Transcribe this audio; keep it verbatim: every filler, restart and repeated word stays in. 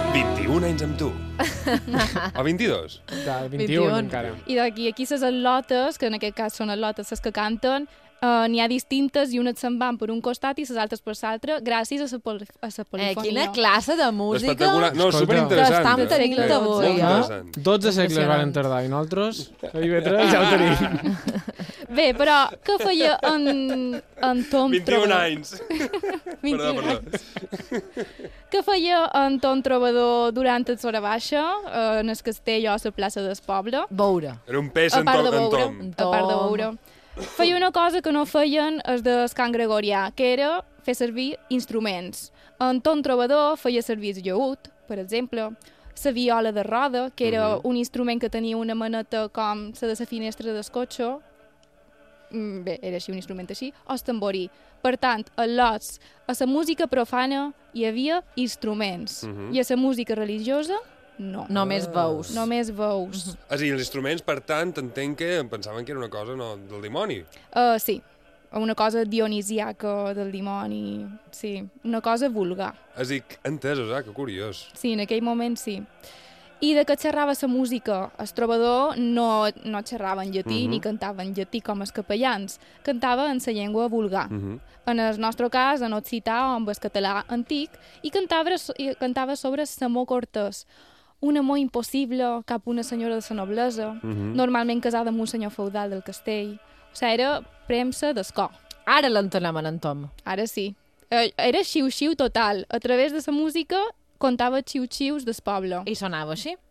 vint-i-un anys amb tu. O vint-i-dos? De vint-i-un, encara. I d'aquí aquí les al·lotes, que en aquest cas són al·lotes les que canten, Uh, n'hi ha distintes i unes se'n van per un costat i les altres per l'altre, gràcies a la pol a la polifonia. Eh, quina classe de música Espectacular. No, superinteressant. Que estan tenint eh? avui, Molt eh? interessant. dotze segles van tardar i nosaltres, a I V tres, ja ho tenim. Bé, però què feia en, en Tom vint-i-un Trobador? anys. Perdó, perdó. Què feia en Tom Trobador durant el Sora Baixa, eh, en el castell o a la plaça del poble? Veure. Era un pes A en part de Tom. veure, En a Tom. part de veure. Feia una cosa que no feien els de Can Gregorià, que era fer servir instruments. En Tom Trobador feia servir el llaüt, per exemple, la viola de roda, que era Mhm. un instrument que tenia una maneta com la de la finestra del cotxe. Mm, Bé, era així, un instrument així, o el tamborí. Per tant, a lots, a la música profana hi havia instruments, Mhm. i a la música religiosa, no. Només veus. Només veus. És a dir, els instruments, per tant, entenc que pensaven que era una cosa no, del dimoni. Uh, sí, una cosa dionisiaca del dimoni, sí, una cosa vulgar. És a dir, entesos, ah, que curiós. Sí, en aquell moment sí. I de què xerrava la música? El trobador no, no xerrava en llatí, Mhm. ni cantava en llatí com els capellans, cantava en la llengua vulgar. Mhm. En el nostre cas, en occità o en el català antic, i cantava, i cantava sobre l'amor cortès, un amor impossible cap a una senyora de la noblesa, Mhm. normalment casada amb un senyor feudal del castell. O sigui, era premsa d'escó. Ara l'entenem en Tom. Ara sí. Eh, Era xiu-xiu total. A través de la música contava xiu-xius del poble. I sonava així?